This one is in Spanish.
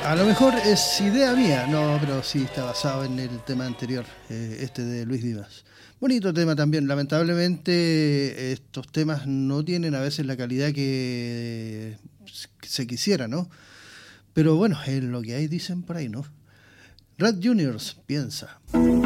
A lo mejor es idea mía, no, pero sí está basado en el tema anterior, este de Luis Dimas. Bonito tema también, lamentablemente estos temas no tienen a veces la calidad que se quisiera, ¿no? Pero bueno, es lo que hay, dicen por ahí, ¿no? Rat Juniors, piensa.